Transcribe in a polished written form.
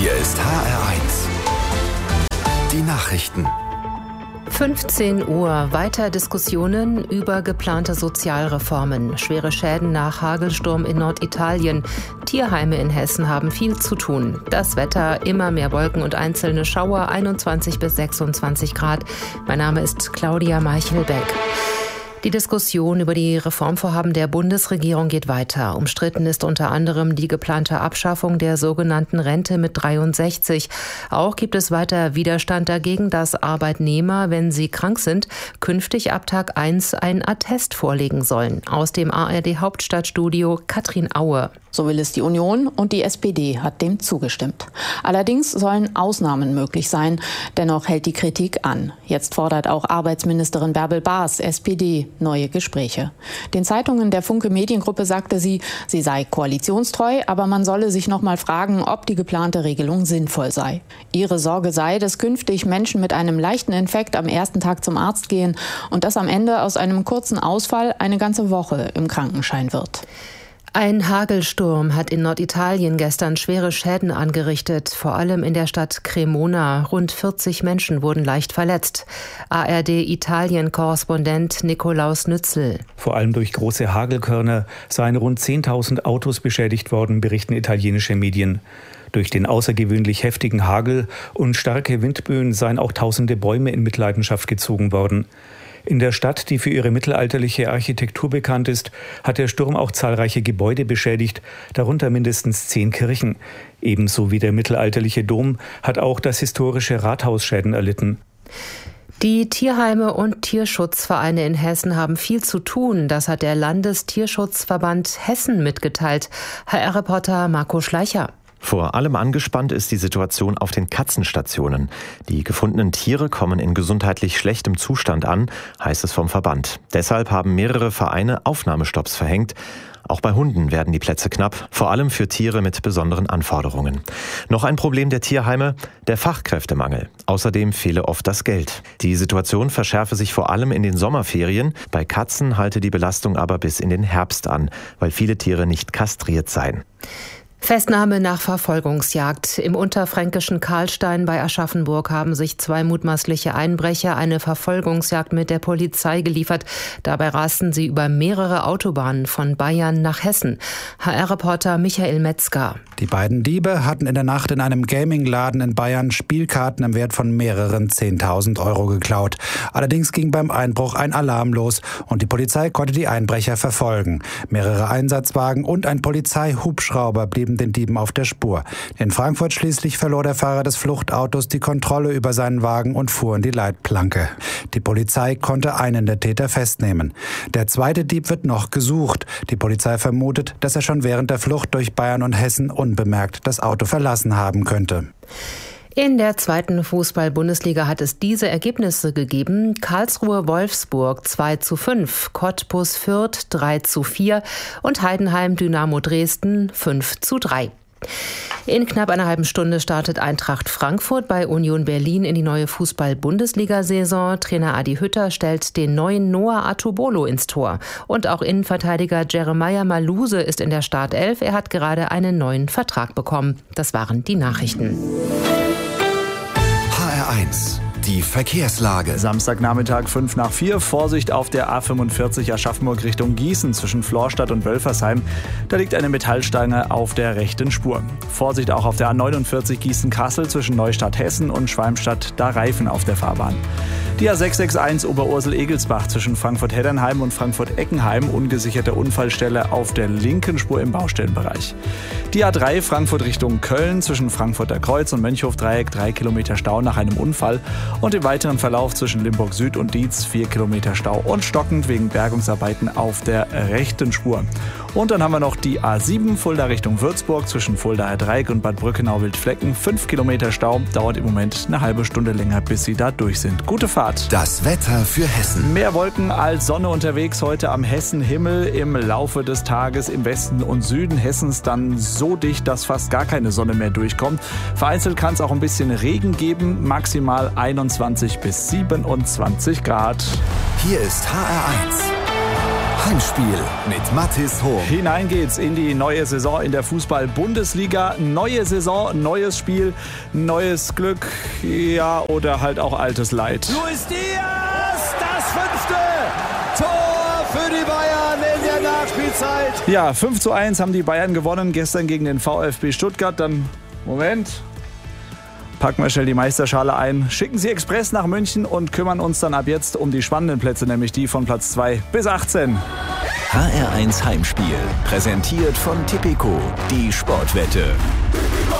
Hier ist HR1. Die Nachrichten. 15 Uhr. Weiter Diskussionen über geplante Sozialreformen. Schwere Schäden nach Hagelsturm in Norditalien. Tierheime in Hessen haben viel zu tun. Das Wetter, immer mehr Wolken und einzelne Schauer, 21 bis 26 Grad. Mein Name ist Claudia Meichelbeck. Die Diskussion über die Reformvorhaben der Bundesregierung geht weiter. Umstritten ist unter anderem die geplante Abschaffung der sogenannten Rente mit 63. Auch gibt es weiter Widerstand dagegen, dass Arbeitnehmer, wenn sie krank sind, künftig ab Tag 1 ein Attest vorlegen sollen. Aus dem ARD-Hauptstadtstudio Katrin Aue. So will es die Union und die SPD hat dem zugestimmt. Allerdings sollen Ausnahmen möglich sein. Dennoch hält die Kritik an. Jetzt fordert auch Arbeitsministerin Bärbel Baas, SPD, neue Gespräche. Den Zeitungen der Funke Mediengruppe sagte sie sei koalitionstreu, aber man solle sich noch mal fragen, ob die geplante Regelung sinnvoll sei. Ihre Sorge sei, dass künftig Menschen mit einem leichten Infekt am ersten Tag zum Arzt gehen und dass am Ende aus einem kurzen Ausfall eine ganze Woche im Krankenschein wird. Ein Hagelsturm hat in Norditalien gestern schwere Schäden angerichtet, vor allem in der Stadt Cremona. Rund 40 Menschen wurden leicht verletzt. ARD-Italien-Korrespondent Nikolaus Nützel. Vor allem durch große Hagelkörner seien rund 10.000 Autos beschädigt worden, berichten italienische Medien. Durch den außergewöhnlich heftigen Hagel und starke Windböen seien auch tausende Bäume in Mitleidenschaft gezogen worden. In der Stadt, die für ihre mittelalterliche Architektur bekannt ist, hat der Sturm auch zahlreiche Gebäude beschädigt, darunter mindestens 10 Kirchen. Ebenso wie der mittelalterliche Dom hat auch das historische Rathaus Schäden erlitten. Die Tierheime und Tierschutzvereine in Hessen haben viel zu tun. Das hat der Landestierschutzverband Hessen mitgeteilt. HR-Reporter Marco Schleicher. Vor allem angespannt ist die Situation auf den Katzenstationen. Die gefundenen Tiere kommen in gesundheitlich schlechtem Zustand an, heißt es vom Verband. Deshalb haben mehrere Vereine Aufnahmestopps verhängt. Auch bei Hunden werden die Plätze knapp, vor allem für Tiere mit besonderen Anforderungen. Noch ein Problem der Tierheime, der Fachkräftemangel. Außerdem fehle oft das Geld. Die Situation verschärfe sich vor allem in den Sommerferien. Bei Katzen halte die Belastung aber bis in den Herbst an, weil viele Tiere nicht kastriert seien. Festnahme nach Verfolgungsjagd. Im unterfränkischen Karlstein bei Aschaffenburg haben sich 2 mutmaßliche Einbrecher eine Verfolgungsjagd mit der Polizei geliefert. Dabei rasten sie über mehrere Autobahnen von Bayern nach Hessen. HR-Reporter Michael Metzger. Die beiden Diebe hatten in der Nacht in einem Gamingladen in Bayern Spielkarten im Wert von mehreren 10.000 Euro geklaut. Allerdings ging beim Einbruch ein Alarm los und die Polizei konnte die Einbrecher verfolgen. Mehrere Einsatzwagen und ein Polizeihubschrauber blieben den Dieben auf der Spur. In Frankfurt schließlich verlor der Fahrer des Fluchtautos die Kontrolle über seinen Wagen und fuhr in die Leitplanke. Die Polizei konnte einen der Täter festnehmen. Der zweite Dieb wird noch gesucht. Die Polizei vermutet, dass er schon während der Flucht durch Bayern und Hessen unbemerkt das Auto verlassen haben könnte. In der 2. Fußball-Bundesliga hat es diese Ergebnisse gegeben. Karlsruhe-Wolfsburg 2:5, Cottbus Fürth 3:4 und Heidenheim-Dynamo Dresden 5:3. In knapp einer halben Stunde startet Eintracht Frankfurt bei Union Berlin in die neue Fußball-Bundesliga-Saison. Trainer Adi Hütter stellt den neuen Noah Atubolo ins Tor. Und auch Innenverteidiger Jeremiah Maluse ist in der Startelf. Er hat gerade einen neuen Vertrag bekommen. Das waren die Nachrichten. HR1. Die Verkehrslage. Samstagnachmittag 3:55. Vorsicht auf der A45 Aschaffenburg Richtung Gießen zwischen Florstadt und Wölfersheim. Da liegt eine Metallstange auf der rechten Spur. Vorsicht auch auf der A49 Gießen-Kassel zwischen Neustadt Hessen und Schwalmstadt. Da Reifen auf der Fahrbahn. Die A661 Oberursel-Egelsbach zwischen Frankfurt-Heddernheim und Frankfurt-Eckenheim. Ungesicherte Unfallstelle auf der linken Spur im Baustellenbereich. Die A3 Frankfurt Richtung Köln zwischen Frankfurter Kreuz und Mönchhofdreieck. 3 Kilometer Stau nach einem Unfall. Und im weiteren Verlauf zwischen Limburg Süd und Dietz 4 Kilometer Stau und stockend wegen Bergungsarbeiten auf der rechten Spur. Und dann haben wir noch die A7 Fulda Richtung Würzburg zwischen Fuldaer Dreieck und Bad Brückenau-Wildflecken. 5 Kilometer Stau, dauert im Moment eine halbe Stunde länger, bis sie da durch sind. Gute Fahrt. Das Wetter für Hessen. Mehr Wolken als Sonne unterwegs heute am Hessenhimmel. Im Laufe des Tages im Westen und Süden Hessens dann so dicht, dass fast gar keine Sonne mehr durchkommt. Vereinzelt kann es auch ein bisschen Regen geben, maximal 21 bis 27 Grad. Hier ist HR1. Heimspiel mit Mathis Hohm. Hinein geht's in die neue Saison in der Fußball-Bundesliga. Neue Saison, neues Spiel, neues Glück, ja, oder halt auch altes Leid. Luis Diaz, das 5. Tor für die Bayern in der Nachspielzeit. Ja, 5:1 haben die Bayern gewonnen gestern gegen den VfB Stuttgart. Dann, Moment, packen wir schnell die Meisterschale ein, schicken sie express nach München und kümmern uns dann ab jetzt um die spannenden Plätze, nämlich die von Platz 2 bis 18. HR1 Heimspiel, präsentiert von Tipico, die Sportwette.